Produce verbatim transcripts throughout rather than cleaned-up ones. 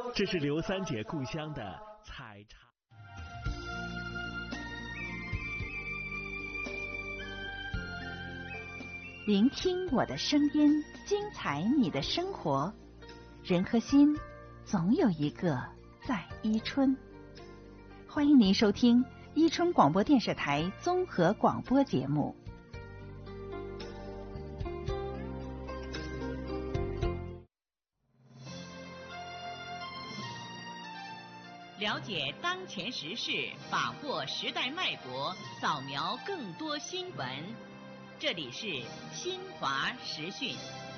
这是刘三姐故乡的采茶。 聆听我的声音，精彩你的生活。人和心，总有一个在伊春。欢迎您收听伊春广播电视台综合广播节目。 了解当前时事，把握时代脉搏，扫描更多新闻。这里是新华时讯。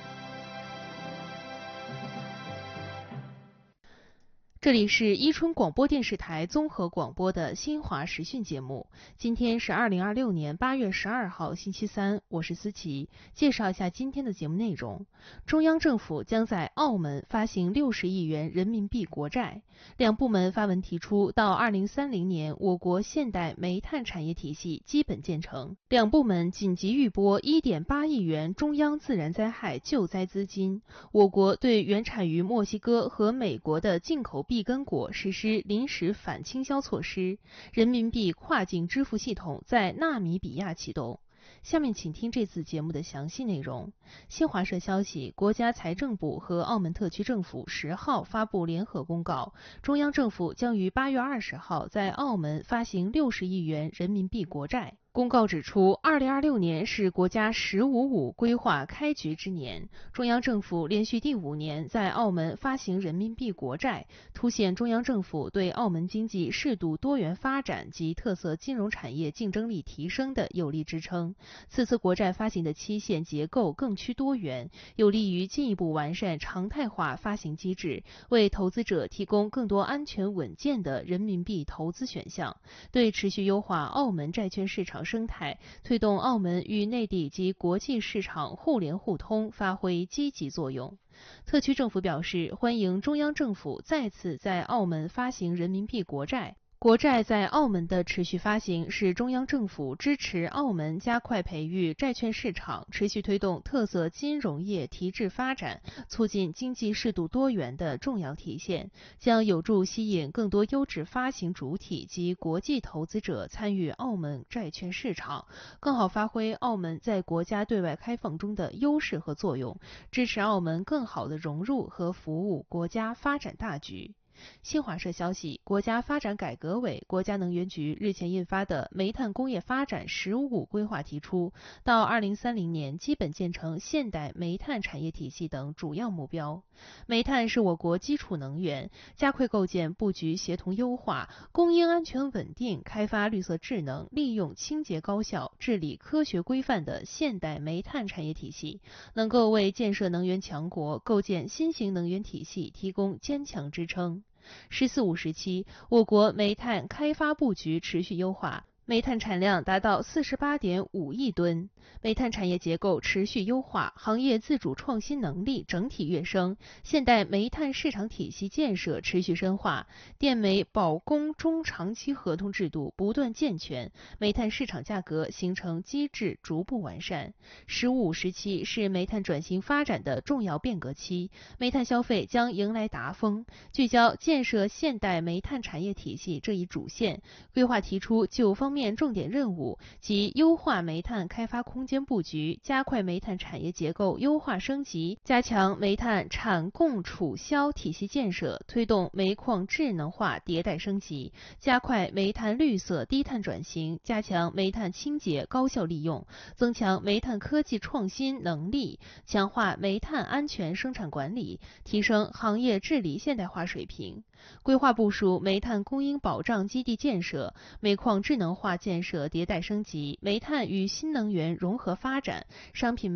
这里是伊春广播电视台综合广播的新华时讯节目。今天是二零二六年八月十二号星期三，我是思琪，介绍一下今天的节目内容。中央政府将在澳门发行六十亿元人民币国债。两部门发文提出，到二零三零年，我国现代煤炭产业体系基本建成。两部门紧急预拨一点八亿元中央自然灾害救灾资金。我国对原产于墨西哥和美国的进口碧根果实施临时反倾销措施，人民币跨境支付系统在纳米比亚启动。下面请听这次节目的详细内容。新华社消息，国家财政部和澳门特区政府十号发布联合公告，中央政府将于八月二十号在澳门发行六十亿元人民币国债。公告指出，二零二六年是国家“十五五”规划开局之年，中央政府连续第五年在澳门发行人民币国债，凸显中央政府对澳门经济适度多元发展及特色金融产业竞争力提升的有力支撑。此次国债发行的期限结构更趋多元，有利于进一步完善常态化发行机制，为投资者提供更多安全稳健的人民币投资选项，对持续优化澳门债券市场生态，推动澳门与内地及国际市场互联互通发挥积极作用。特区政府表示，欢迎中央政府再次在澳门发行人民币国债。国债在澳门的持续发行是中央政府支持澳门加快培育债券市场，持续推动特色金融业提质发展，促进经济适度多元的重要体现，将有助吸引更多优质发行主体及国际投资者参与澳门债券市场，更好发挥澳门在国家对外开放中的优势和作用，支持澳门更好地融入和服务国家发展大局。新华社消息，国家发展改革委、国家能源局日前印发的《煤炭工业发展“十五五”规划》提出，到二零三零年基本建成现代煤炭产业体系等主要目标。煤炭是我国基础能源，加快构建布局协同优化、供应安全稳定、开发绿色智能、利用清洁高效、治理科学规范的现代煤炭产业体系，能够为建设能源强国、构建新型能源体系提供坚强支撑。十四五时期，我国煤炭开发布局持续优化，煤炭产量达到 四十八点五亿吨，煤炭产业结构持续优化，行业自主创新能力整体跃升，现代煤炭市场体系建设持续深化，电煤保供中长期合同制度不断健全，煤炭市场价格形成机制逐步完善。十五五时期是煤炭转型发展的重要变革期，煤炭消费将迎来达峰，聚焦建设现代煤炭产业体系这一主线，规划提出九方面重点任务，即优化煤炭开发空间布局，加快煤炭产业结构优化升级，加强煤炭产供储销体系建设，推动煤矿智能化迭代升级，加快煤炭绿色低碳转型，加强煤炭清洁高效利用，增强煤炭科技创新能力，强化煤炭安全生产管理，提升行业治理现代化水平。规划部署煤炭供应保障基地建设、煤矿智能化建设迭代升级、煤炭与新能源融合发展、商品